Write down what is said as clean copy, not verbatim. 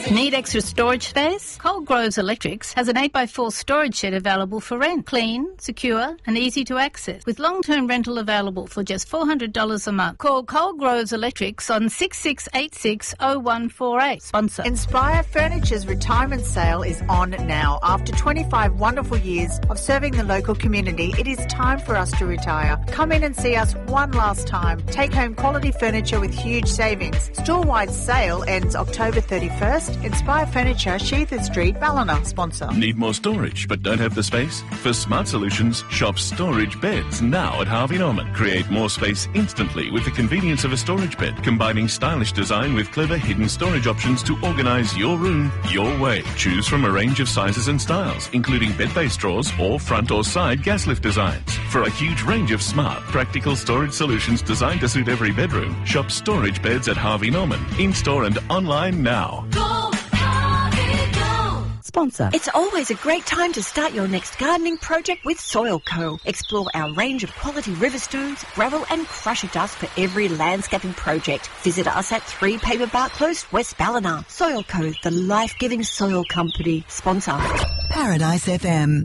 Need extra storage space? Cold Groves Electrics has an 8x4 storage shed available for rent. Clean, secure and easy to access, with long-term rental available for just $400 a month. Call Cold Groves Electrics on 66860148. Sponsor. Inspire Furniture's retirement sale is on now. After 25 wonderful years of serving the local community, it is time for us to retire. Come in and see us one last time. Take home quality furniture with huge savings. Store-wide sale ends October 31st. Inspire Furniture, Sheathard Street, Ballina. Sponsor. Need more storage but don't have the space? For smart solutions, shop Storage Beds now at Harvey Norman. Create more space instantly with the convenience of a storage bed, combining stylish design with clever hidden storage options to organise your room your way. Choose from a range of sizes and styles, including bed-based drawers or front or side gas lift designs. For a huge range of smart, practical storage solutions designed to suit every bedroom, shop Storage Beds at Harvey Norman. In-store and online now. Sponsor. It's always a great time to start your next gardening project with Soil Co. Explore our range of quality river stones, gravel and crusher dust for every landscaping project. Visit us at 3 Paper Bark Close, West Ballina. Soil Co, the life-giving soil company. Sponsor. Paradise FM.